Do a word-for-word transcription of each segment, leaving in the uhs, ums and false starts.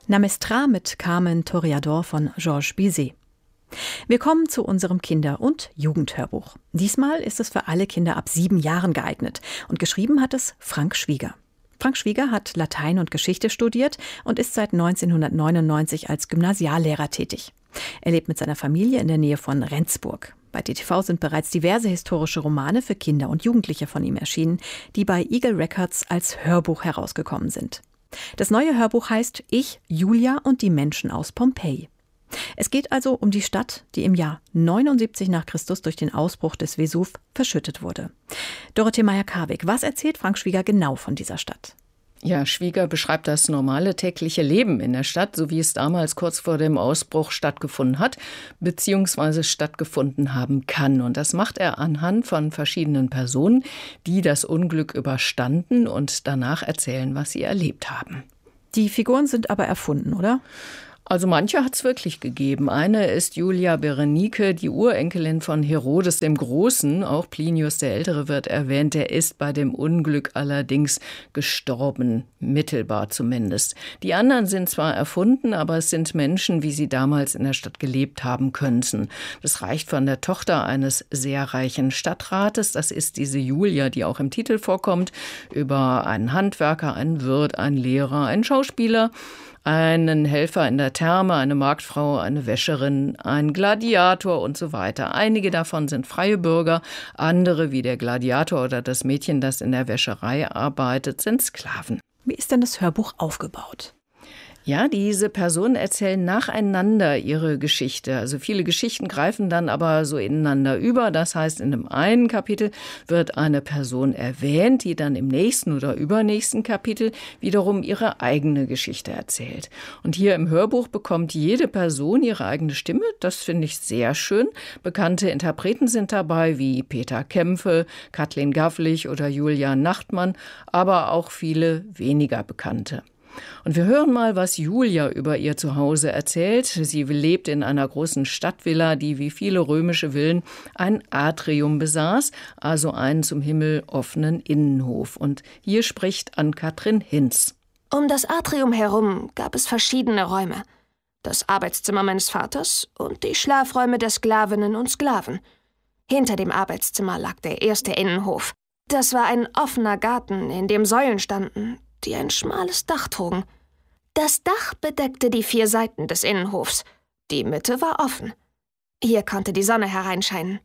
Namestra mit Carmen Toreador von Georges Bizet. Wir kommen zu unserem Kinder- und Jugendhörbuch. Diesmal ist es für alle Kinder ab sieben Jahren geeignet und geschrieben hat es Frank Schwieger. Frank Schwieger hat Latein und Geschichte studiert und ist seit neunzehnhundertneunundneunzig als Gymnasiallehrer tätig. Er lebt mit seiner Familie in der Nähe von Rendsburg. Bei D T V sind bereits diverse historische Romane für Kinder und Jugendliche von ihm erschienen, die bei Eagle Records als Hörbuch herausgekommen sind. Das neue Hörbuch heißt Ich, Julia und die Menschen aus Pompeji. Es geht also um die Stadt, die im Jahr neunundsiebzig nach Christus durch den Ausbruch des Vesuv verschüttet wurde. Dorothee Meyer-Karwig, was erzählt Frank Schwieger genau von dieser Stadt? Ja, Schwieger beschreibt das normale tägliche Leben in der Stadt, so wie es damals kurz vor dem Ausbruch stattgefunden hat, beziehungsweise stattgefunden haben kann. Und das macht er anhand von verschiedenen Personen, die das Unglück überstanden und danach erzählen, was sie erlebt haben. Die Figuren sind aber erfunden, oder? Also manche hat es wirklich gegeben. Eine ist Julia Berenike, die Urenkelin von Herodes dem Großen. Auch Plinius der Ältere wird erwähnt. Der ist bei dem Unglück allerdings gestorben, mittelbar zumindest. Die anderen sind zwar erfunden, aber es sind Menschen, wie sie damals in der Stadt gelebt haben könnten. Das reicht von der Tochter eines sehr reichen Stadtrates, das ist diese Julia, die auch im Titel vorkommt, über einen Handwerker, einen Wirt, einen Lehrer, einen Schauspieler, einen Helfer in der Therme, eine Marktfrau, eine Wäscherin, ein Gladiator und so weiter. Einige davon sind freie Bürger, andere, wie der Gladiator oder das Mädchen, das in der Wäscherei arbeitet, sind Sklaven. Wie ist denn das Hörbuch aufgebaut? Ja, diese Personen erzählen nacheinander ihre Geschichte. Also viele Geschichten greifen dann aber so ineinander über. Das heißt, in dem einen Kapitel wird eine Person erwähnt, die dann im nächsten oder übernächsten Kapitel wiederum ihre eigene Geschichte erzählt. Und hier im Hörbuch bekommt jede Person ihre eigene Stimme. Das finde ich sehr schön. Bekannte Interpreten sind dabei, wie Peter Kämpfe, Kathleen Gavlich oder Julian Nachtmann, aber auch viele weniger bekannte. Und wir hören mal, was Julia über ihr Zuhause erzählt. Sie lebt in einer großen Stadtvilla, die wie viele römische Villen ein Atrium besaß, also einen zum Himmel offenen Innenhof. Und hier spricht Ann-Kathrin Hinz. Um das Atrium herum gab es verschiedene Räume. Das Arbeitszimmer meines Vaters und die Schlafräume der Sklavinnen und Sklaven. Hinter dem Arbeitszimmer lag der erste Innenhof. Das war ein offener Garten, in dem Säulen standen, die ein schmales Dach trugen. Das Dach bedeckte die vier Seiten des Innenhofs. Die Mitte war offen. Hier konnte die Sonne hereinscheinen.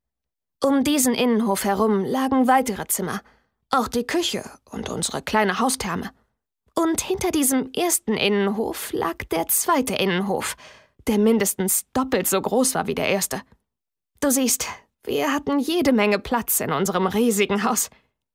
Um diesen Innenhof herum lagen weitere Zimmer, auch die Küche und unsere kleine Haustherme. Und hinter diesem ersten Innenhof lag der zweite Innenhof, der mindestens doppelt so groß war wie der erste. Du siehst, wir hatten jede Menge Platz in unserem riesigen Haus.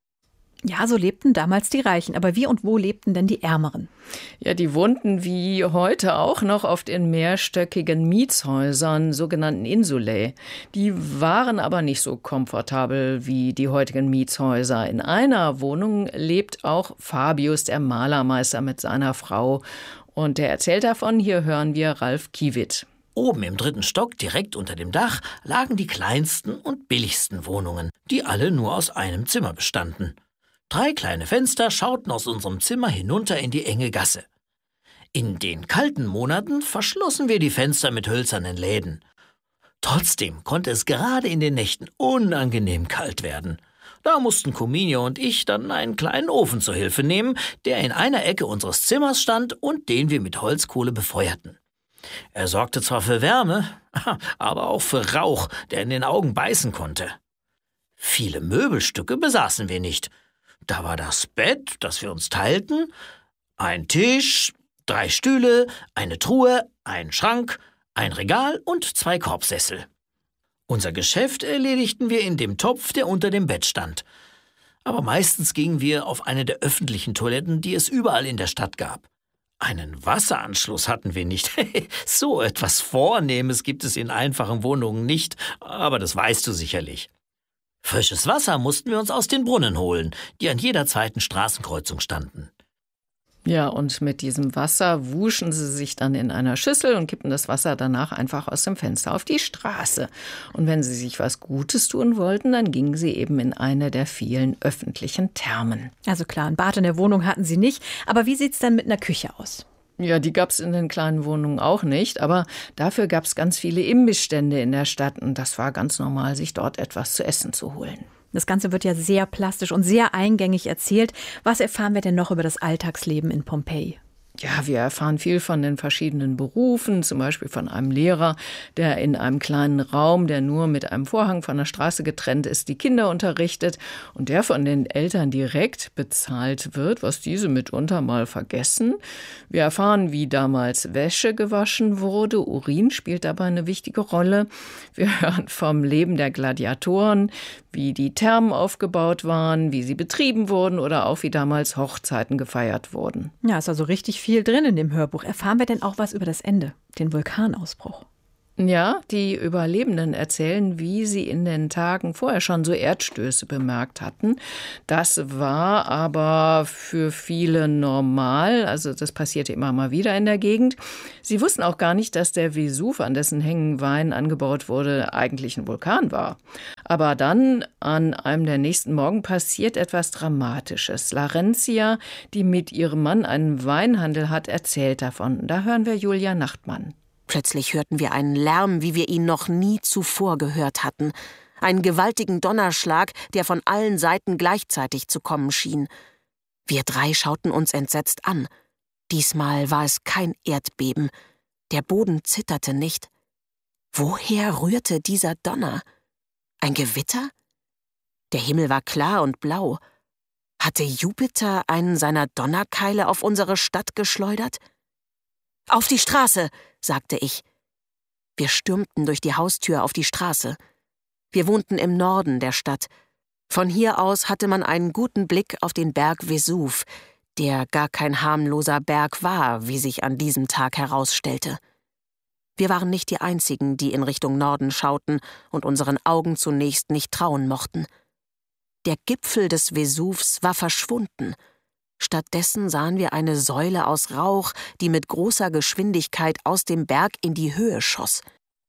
Ja, so lebten damals die Reichen. Aber wie und wo lebten denn die Ärmeren? Ja, die wohnten wie heute auch noch oft in mehrstöckigen Mietshäusern, sogenannten Insulae. Die waren aber nicht so komfortabel wie die heutigen Mietshäuser. In einer Wohnung lebt auch Fabius, der Malermeister, mit seiner Frau. Und der erzählt davon, hier hören wir Ralf Kiewitt. Oben im dritten Stock, direkt unter dem Dach, lagen die kleinsten und billigsten Wohnungen, die alle nur aus einem Zimmer bestanden. Drei kleine Fenster schauten aus unserem Zimmer hinunter in die enge Gasse. In den kalten Monaten verschlossen wir die Fenster mit hölzernen Läden. Trotzdem konnte es gerade in den Nächten unangenehm kalt werden. Da mussten Kominio und ich dann einen kleinen Ofen zur Hilfe nehmen, der in einer Ecke unseres Zimmers stand und den wir mit Holzkohle befeuerten. Er sorgte zwar für Wärme, aber auch für Rauch, der in den Augen beißen konnte. Viele Möbelstücke besaßen wir nicht. Da war das Bett, das wir uns teilten, ein Tisch, drei Stühle, eine Truhe, ein Schrank, ein Regal und zwei Korbsessel. Unser Geschäft erledigten wir in dem Topf, der unter dem Bett stand. Aber meistens gingen wir auf eine der öffentlichen Toiletten, die es überall in der Stadt gab. Einen Wasseranschluss hatten wir nicht. So etwas Vornehmes gibt es in einfachen Wohnungen nicht, aber das weißt du sicherlich. Frisches Wasser mussten wir uns aus den Brunnen holen, die an jeder zweiten Straßenkreuzung standen. Ja, und mit diesem Wasser wuschen sie sich dann in einer Schüssel und kippten das Wasser danach einfach aus dem Fenster auf die Straße. Und wenn sie sich was Gutes tun wollten, dann gingen sie eben in eine der vielen öffentlichen Thermen. Also klar, ein Bad in der Wohnung hatten sie nicht. Aber wie sieht's dann mit einer Küche aus? Ja, die gab es in den kleinen Wohnungen auch nicht, aber dafür gab es ganz viele Imbissstände in der Stadt und das war ganz normal, sich dort etwas zu essen zu holen. Das Ganze wird ja sehr plastisch und sehr eingängig erzählt. Was erfahren wir denn noch über das Alltagsleben in Pompeji? Ja, wir erfahren viel von den verschiedenen Berufen, zum Beispiel von einem Lehrer, der in einem kleinen Raum, der nur mit einem Vorhang von der Straße getrennt ist, die Kinder unterrichtet und der von den Eltern direkt bezahlt wird, was diese mitunter mal vergessen. Wir erfahren, wie damals Wäsche gewaschen wurde. Urin spielt dabei eine wichtige Rolle. Wir hören vom Leben der Gladiatoren, wie die Thermen aufgebaut waren, wie sie betrieben wurden oder auch wie damals Hochzeiten gefeiert wurden. Ja, ist also richtig viel drin in dem Hörbuch. Erfahren wir denn auch was über das Ende, den Vulkanausbruch? Ja, die Überlebenden erzählen, wie sie in den Tagen vorher schon so Erdstöße bemerkt hatten. Das war aber für viele normal, also das passierte immer mal wieder in der Gegend. Sie wussten auch gar nicht, dass der Vesuv, an dessen Hängen Wein angebaut wurde, eigentlich ein Vulkan war. Aber dann, an einem der nächsten Morgen, passiert etwas Dramatisches. Larentia, die mit ihrem Mann einen Weinhandel hat, erzählt davon. Da hören wir Julia Nachtmann. Plötzlich hörten wir einen Lärm, wie wir ihn noch nie zuvor gehört hatten. Einen gewaltigen Donnerschlag, der von allen Seiten gleichzeitig zu kommen schien. Wir drei schauten uns entsetzt an. Diesmal war es kein Erdbeben. Der Boden zitterte nicht. Woher rührte dieser Donner? Ein Gewitter? Der Himmel war klar und blau. Hatte Jupiter einen seiner Donnerkeile auf unsere Stadt geschleudert? »Auf die Straße«, sagte ich. Wir stürmten durch die Haustür auf die Straße. Wir wohnten im Norden der Stadt. Von hier aus hatte man einen guten Blick auf den Berg Vesuv, der gar kein harmloser Berg war, wie sich an diesem Tag herausstellte. Wir waren nicht die Einzigen, die in Richtung Norden schauten und unseren Augen zunächst nicht trauen mochten. Der Gipfel des Vesuvs war verschwunden. Stattdessen sahen wir eine Säule aus Rauch, die mit großer Geschwindigkeit aus dem Berg in die Höhe schoss.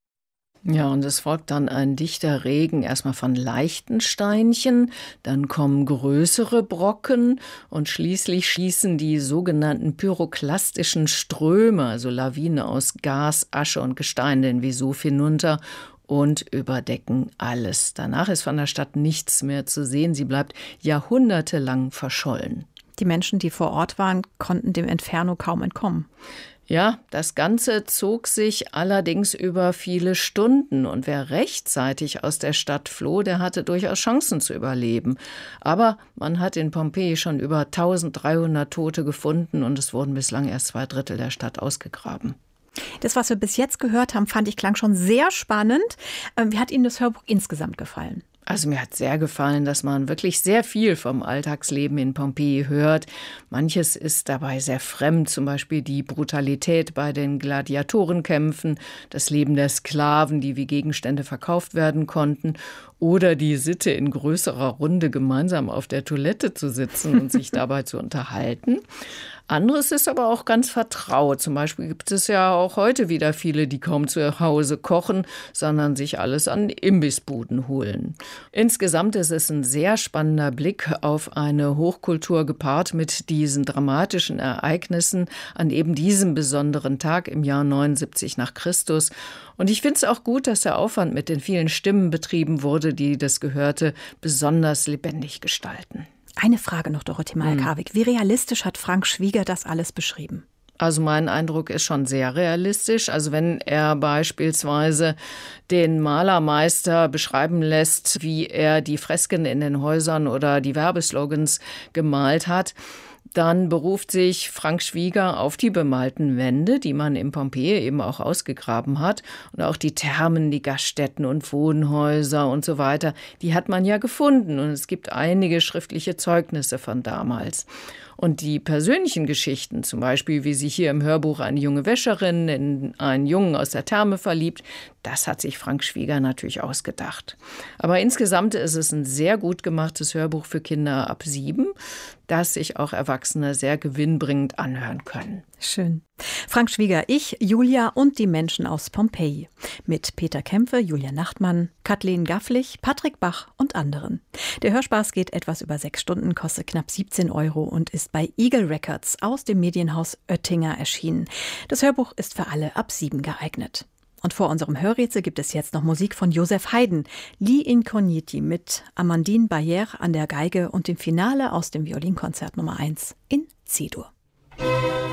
Ja, und es folgt dann ein dichter Regen, erstmal von leichten Steinchen, dann kommen größere Brocken und schließlich schießen die sogenannten pyroklastischen Ströme, also Lawinen aus Gas, Asche und Gestein, den Vesuv hinunter und überdecken alles. Danach ist von der Stadt nichts mehr zu sehen, sie bleibt jahrhundertelang verschollen. Die Menschen, die vor Ort waren, konnten dem Inferno kaum entkommen. Ja, das Ganze zog sich allerdings über viele Stunden und wer rechtzeitig aus der Stadt floh, der hatte durchaus Chancen zu überleben. Aber man hat in Pompeji schon über eintausenddreihundert Tote gefunden und es wurden bislang erst zwei Drittel der Stadt ausgegraben. Das, was wir bis jetzt gehört haben, fand ich, klang schon sehr spannend. Wie hat Ihnen das Hörbuch insgesamt gefallen? Also mir hat sehr gefallen, dass man wirklich sehr viel vom Alltagsleben in Pompeji hört. Manches ist dabei sehr fremd, zum Beispiel die Brutalität bei den Gladiatorenkämpfen, das Leben der Sklaven, die wie Gegenstände verkauft werden konnten, oder die Sitte, in größerer Runde gemeinsam auf der Toilette zu sitzen und sich dabei zu unterhalten. Anderes ist aber auch ganz vertraut. Zum Beispiel gibt es ja auch heute wieder viele, die kaum zu Hause kochen, sondern sich alles an Imbissbuden holen. Insgesamt ist es ein sehr spannender Blick auf eine Hochkultur gepaart mit diesen dramatischen Ereignissen an eben diesem besonderen Tag im Jahr neunundsiebzig nach Christus. Und ich finde es auch gut, dass der Aufwand mit den vielen Stimmen betrieben wurde, die das Gehörte besonders lebendig gestalten. Eine Frage noch, Dorothee Malkawik. Wie realistisch hat Frank Schwieger das alles beschrieben? Also mein Eindruck ist schon sehr realistisch. Also wenn er beispielsweise den Malermeister beschreiben lässt, wie er die Fresken in den Häusern oder die Werbeslogans gemalt hat, dann beruft sich Frank Schwieger auf die bemalten Wände, die man in Pompeji eben auch ausgegraben hat. Und auch die Thermen, die Gaststätten und Wohnhäuser und so weiter, die hat man ja gefunden. Und es gibt einige schriftliche Zeugnisse von damals. Und die persönlichen Geschichten, zum Beispiel wie sich hier im Hörbuch eine junge Wäscherin in einen Jungen aus der Therme verliebt, das hat sich Frank Schwieger natürlich ausgedacht. Aber insgesamt ist es ein sehr gut gemachtes Hörbuch für Kinder ab sieben, das sich auch Erwachsene sehr gewinnbringend anhören können. Schön. Frank Schwieger, ich, Julia und die Menschen aus Pompeji. Mit Peter Kämpfe, Julia Nachtmann, Kathleen Gafflich, Patrick Bach und anderen. Der Hörspaß geht etwas über sechs Stunden, kostet knapp siebzehn Euro und ist bei Eagle Records aus dem Medienhaus Oettinger erschienen. Das Hörbuch ist für alle ab sieben geeignet. Und vor unserem Hörrätsel gibt es jetzt noch Musik von Joseph Haydn, Gli Incogniti mit Amandine Bayer an der Geige und dem Finale aus dem Violinkonzert Nummer eins in C-Dur.